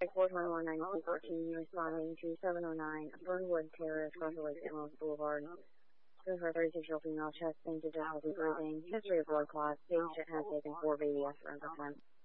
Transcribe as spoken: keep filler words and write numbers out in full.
four twenty-one nineteen fourteen, responding to seven oh nine Fernwood Terrace, Russell Lake, Emerald Boulevard. This is for a thirty-six-year-old female, chest pain, difficulty breathing, history of blood clots, patient has taken four baby aspirin for ten.